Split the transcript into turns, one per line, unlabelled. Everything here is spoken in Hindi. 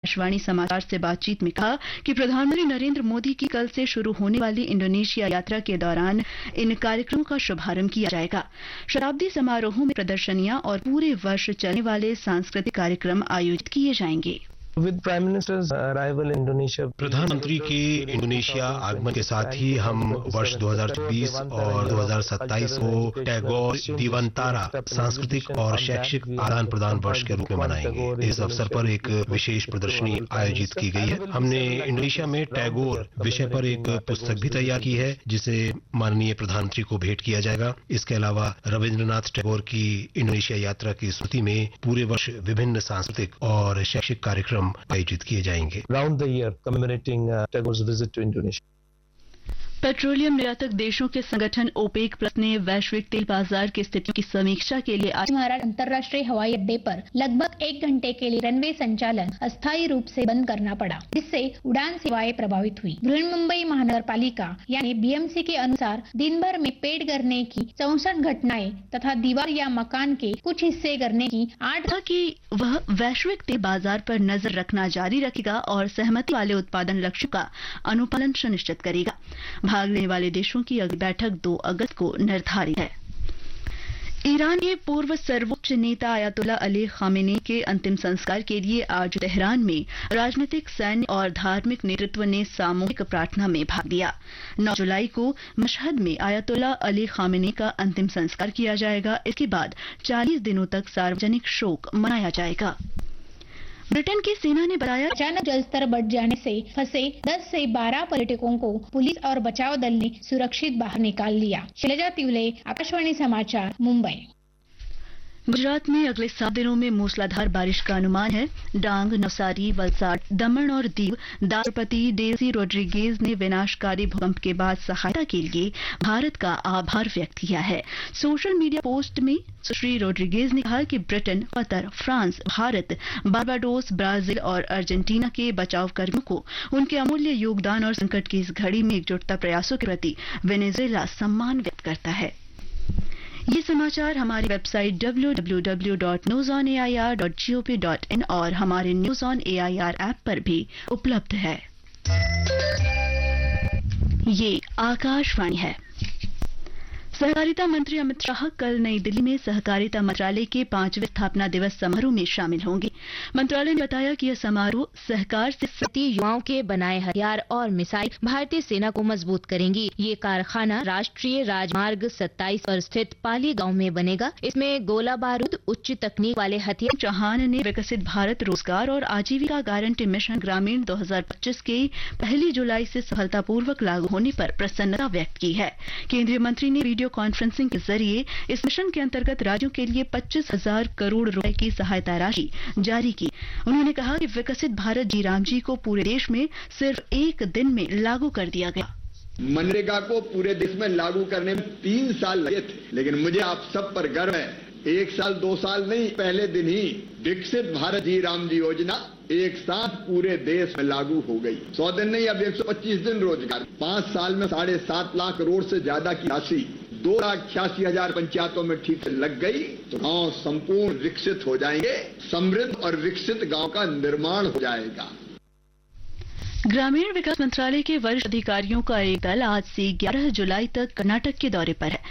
आकाशवाणी समाचार से बातचीत में कहा कि प्रधानमंत्री नरेंद्र मोदी की कल से शुरू होने वाली इंडोनेशिया यात्रा के दौरान इन कार्यक्रमों का शुभारंभ किया जाएगा। शताब्दी समारोहों में प्रदर्शनियां और पूरे वर्ष चलने वाले सांस्कृतिक कार्यक्रम आयोजित किए जाएंगे।
With Prime Minister's arrival in Indonesia,
प्रधानमंत्री के इंडोनेशिया आगमन के साथ ही हम वर्ष 2024 और 2027 को टैगोर दीवंतारा सांस्कृतिक और शैक्षिक आदान प्रदान वर्ष के रूप में मनाएंगे। इस अवसर पर एक विशेष प्रदर्शनी आयोजित की गई है। हमने इंडोनेशिया में टैगोर विषय पर एक पुस्तक भी तैयार की है, जिसे माननीय प्रधानमंत्री को भेंट किया जाएगा। इसके अलावा रविंद्रनाथ टैगोर की इंडोनेशिया यात्रा की स्मृति में पूरे वर्ष विभिन्न सांस्कृतिक और शैक्षिक कार्यक्रम आयोजित किए जाएंगे।
round the year commemorating Tagore's visit to Indonesia.
Petroleum निर्यातक देशों के संगठन ओपेक प्लस ने वैश्विक तेल बाजार की स्थितियों की समीक्षा के लिए आज
महाराज अंतर्राष्ट्रीय हवाई अड्डे पर लगभग 1 घंटे के लिए रनवे संचालन अस्थायी रूप से बंद करना पड़ा, जिससे उड़ान सेवाएं प्रभावित हुई। बृहन्मुंबई महानगर पालिका यानी बीएमसी के अनुसार दिन भर में पेड़ गिरने की 64 घटनाएं तथा दीवार या मकान के कुछ हिस्से गिरने की 8
कि वह वैश्विक तेल बाजार पर नजर रखना जारी रखेगा और सहमति वाले उत्पादन लक्ष्यों का अनुपालन सुनिश्चित करेगा। भाग लेने वाले देशों की अगली बैठक 2 अगस्त को निर्धारित है। ईरान के पूर्व सर्वोच्च नेता अयातुल्ला अली खामेनी के अंतिम संस्कार के लिए आज तेहरान में राजनीतिक, सैन्य और धार्मिक नेतृत्व ने सामूहिक प्रार्थना में भाग लिया। 9 जुलाई को मशहद में अयातुल्ला अली खामेनी का अंतिम संस्कार किया जाएगा। इसके बाद 40 दिनों तक सार्वजनिक शोक मनाया जाएगा। ब्रिटेन की सेना ने बताया
अचानक जलस्तर बढ़ जाने से फंसे 10 से 12 पर्यटकों को पुलिस और बचाव दल ने सुरक्षित बाहर निकाल लिया। शैलजा तिवले, आकाशवाणी समाचार, मुंबई। गुजरात में अगले 7 दिनों में मूसलाधार बारिश का अनुमान है। डांग, नवसारी, वलसाड, दमन और दीव राष्ट्रपति डेल्सी रोड्रिगेज ने विनाशकारी भूकंप के बाद सहायता के लिए भारत का आभार व्यक्त किया है। सोशल मीडिया पोस्ट में सुश्री रोड्रिगेज ने कहा कि Britain, Qatar, France, Bharat, Barbados, Brazil और अर्जेंटीना के बचाव कर्मियों को उनके अमूल्य योगदान और संकट की इस घड़ी में एकजुटता प्रयासों के प्रति वेनेजुएला सम्मान व्यक्त करता है। ये समाचार हमारी वेबसाइट www.newsonair.gop.in और हमारे न्यूज ऑन एआईआर ऐप पर भी उपलब्ध है। ये आकाशवाणी है। सहकारिता मंत्री अमित शाह कल नई दिल्ली में सहकारिता मंत्रालय के 5वें स्थापना दिवस समारोह में शामिल होंगे। मंत्रालय ने बताया कि यह समारोह सहकार से
युवाओं के बनाए हथियार और मिसाइल भारतीय सेना को मजबूत करेंगी। ये कारखाना राष्ट्रीय राजमार्ग 27 पर स्थित पाली गांव में बनेगा। इसमें गोला बारूद, उच्च तकनीक वाले हथियार।
चौहान ने विकसित भारत रोजगार और आजीविका गारंटी मिशन ग्रामीण 2025 के 1 जुलाई से सफलतापूर्वक लागू होने पर प्रसन्नता व्यक्त की है। केंद्रीय मंत्री ने वीडियो कॉन्फ्रेंसिंग के जरिए इस मिशन के अंतर्गत राज्यों के लिए 25,000 करोड़ रुपए की सहायता राशि जारी की। उन्होंने कहा कि विकसित भारत जी राम जी को पूरे देश में सिर्फ 1 दिन में लागू कर दिया गया।
मनरेगा को पूरे देश में लागू करने में 3 साल लगे थे, लेकिन मुझे आप सब पर गर्व है। 1 साल 2 साल नहीं, पहले दिन ही विकसित भारत जी राम जी योजना एक साथ पूरे देश में लागू हो गई। 100 दिन नहीं, अब 125 दिन रोजगार। 5 साल में 7.5 लाख करोड़ से ज्यादा की राशि 2,88,000 पंचायतों में ठीक से लग गई तो गांव संपूर्ण विकसित हो जाएंगे। समृद्ध और विकसित गांव का निर्माण हो जाएगा।
ग्रामीण विकास मंत्रालय के वरिष्ठ अधिकारियों का एक दल आज से 11 जुलाई तक कर्नाटक के दौरे पर है।